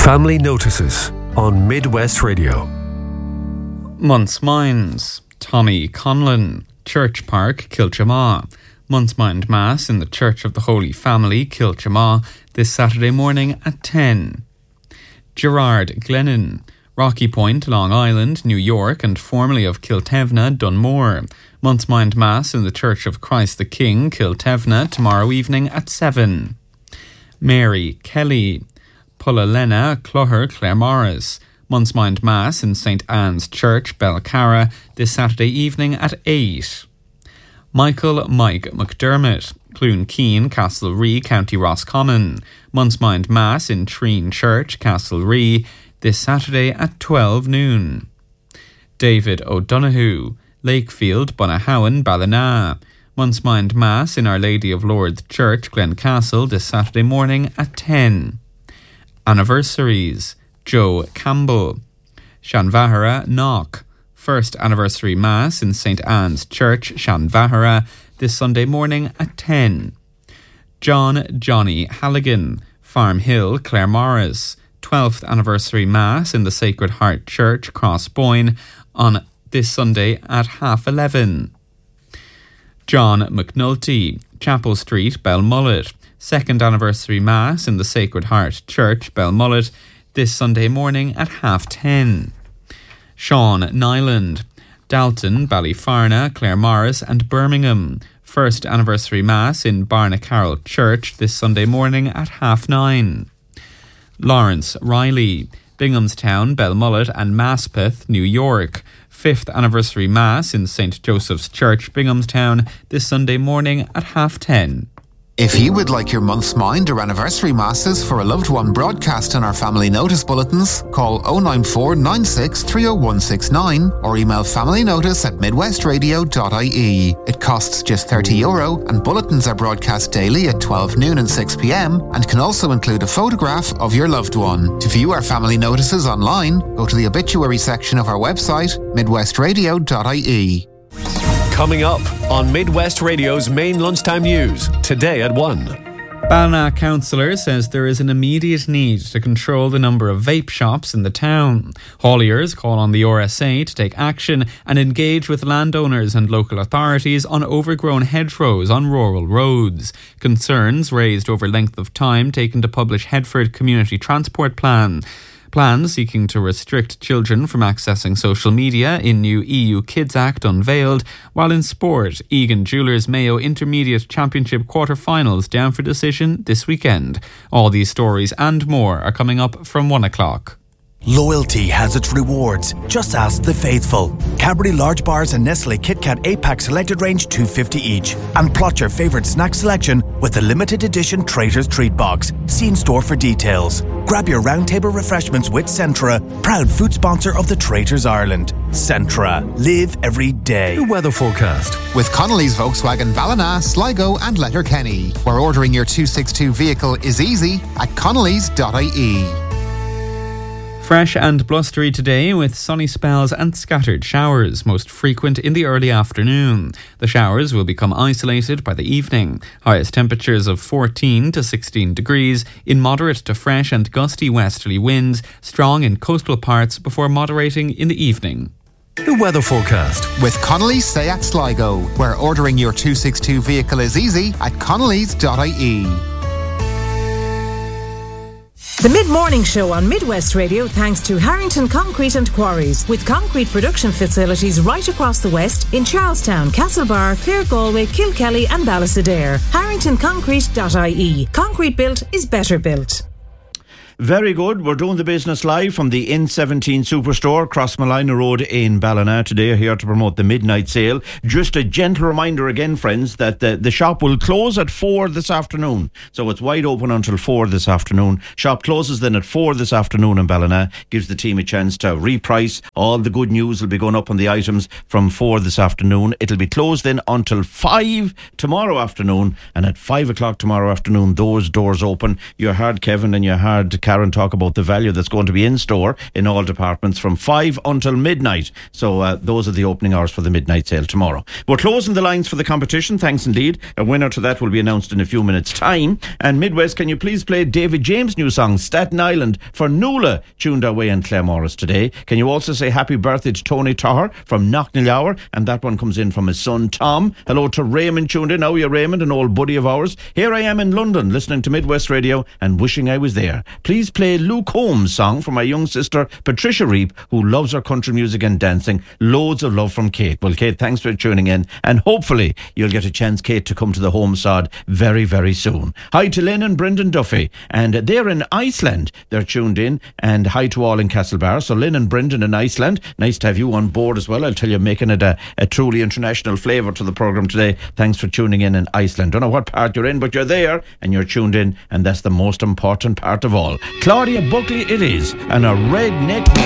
Family Notices on Midwest Radio. Month's Minds, Tommy Conlon, Church Park, Kilchamaw. Month's Mind Mass in the Church of the Holy Family, Kilchamaw, this Saturday morning at 10. Gerard Glennon, Rocky Point, Long Island, New York, and formerly of Kiltevna, Dunmore. Month's Mind Mass in the Church of Christ the King, Kiltevna, tomorrow evening at 7. Mary Kelly, Pulalena, Cloher, Claremorris. Month's Mind Mass in St. Anne's Church, Belcarra, this Saturday evening at 8. Michael Mike McDermott, Clune Keen, Castlerea, County Roscommon. Month's Mind Mass in Treen Church, Castlerea, this Saturday at 12 noon. David O'Donoghue, Lakefield, Bunahowan, Ballina. Month's Mind Mass in Our Lady of Lourdes Church, Glencastle, this Saturday morning at 10. Anniversaries: Joe Campbell, Shanvahara, Knock. First anniversary Mass in St. Anne's Church, Shanvahara, this Sunday morning at 10. John Johnny Halligan, Farm Hill, Claremorris. 12th anniversary Mass in the Sacred Heart Church, Crossboyne, on this Sunday at 11:30. John McNulty, Chapel Street, Belmullet. 2nd anniversary Mass in the Sacred Heart Church, Belmullet, this Sunday morning at 10:30. Sean Nyland, Dalton, Ballyfarna, Claremorris and Birmingham. 1st anniversary Mass in Barnacarroll Church this Sunday morning at 9:30. Lawrence Riley, Binghamstown, Belmullet and Maspeth, New York. 5th anniversary Mass in St. Joseph's Church, Binghamstown, this Sunday morning at 10:30. If you would like your month's mind or anniversary masses for a loved one broadcast in our family notice bulletins, call 094 96 30169 or email familynotice@midwestradio.ie. It costs just €30 and bulletins are broadcast daily at 12 noon and 6 p.m. and can also include a photograph of your loved one. To view our family notices online, go to the obituary section of our website, midwestradio.ie. Coming up on Midwest Radio's main lunchtime news, today at 1. Ballina councillor says there is an immediate need to control the number of vape shops in the town. Hauliers call on the RSA to take action and engage with landowners and local authorities on overgrown hedgerows on rural roads. Concerns raised over length of time taken to publish Headford Community Transport Plan. Plans seeking to restrict children from accessing social media in new EU Kids Act unveiled, while in sport, Egan Jewellers Mayo Intermediate Championship quarter-finals down for decision this weekend. All these stories and more are coming up from 1 o'clock. Loyalty has its rewards. Just ask the faithful. Cadbury Large Bars and Nestle KitKat 8-pack selected range $2.50 each. And plot your favourite snack selection with the limited edition Traitors Treat Box. See in store for details. Grab your roundtable refreshments with Centra, proud food sponsor of the Traitors Ireland. Centra. Live every day. The weather forecast with Connolly's Volkswagen Ballina, Sligo and Letterkenny, where ordering your 262 vehicle is easy at connellys.ie. Fresh and blustery today with sunny spells and scattered showers, most frequent in the early afternoon. The showers will become isolated by the evening. Highest temperatures of 14 to 16 degrees in moderate to fresh and gusty westerly winds, strong in coastal parts before moderating in the evening. The weather forecast with Connolly's Seat Sligo, where ordering your 262 vehicle is easy at connellys.ie. The Mid-Morning Show on Midwest Radio thanks to Harrington Concrete and Quarries, with concrete production facilities right across the West in Charlestown, Castlebar, Clare Galway, Kilkelly and Ballysadare. HarringtonConcrete.ie. Concrete built is better built. Very good. We're doing the business live from the N17 Superstore, Crossmalina Road in Ballina today, here to promote the midnight sale. Just a gentle reminder again, friends, that the shop will close at 4 this afternoon. So it's wide open until 4 this afternoon. Shop closes then at 4 this afternoon in Ballina. Gives the team a chance to reprice. All the good news will be going up on the items from 4 this afternoon. It'll be closed then until 5 tomorrow afternoon. And at 5 o'clock tomorrow afternoon, those doors open. You heard Kevin and you heard Karen talk about the value that's going to be in store in all departments from 5 until midnight. So those are the opening hours for the midnight sale tomorrow. We're closing the lines for the competition, thanks indeed. A winner to that will be announced in a few minutes' time. And Midwest, can you please play David James' new song Staten Island for Nuala, tuned our way in Claremorris today? Can you also say happy birthday to Tony Tahar from Knocknallower? And that one comes in from his son Tom. Hello to Raymond tuned in. How are you, Raymond, an old buddy of ours? Here I am in London listening to Midwest Radio and wishing I was there. Please play Luke Holmes' song for my young sister Patricia Reap, who loves her country music and dancing. Loads of love from Kate. Well, Kate, thanks for tuning in, and hopefully you'll get a chance, Kate, to come to the home sod very, very soon. Hi to Lynn and Brendan Duffy, and they're in Iceland. They're tuned in, and hi to all in Castlebar. So Lynn and Brendan in Iceland, nice to have you on board as well. I'll tell you, making it a truly international flavour to the programme today. Thanks for tuning in Iceland. Don't know what part you're in, but you're there and you're tuned in, and that's the most important part of all. Claudia Buckley it is, and a redneck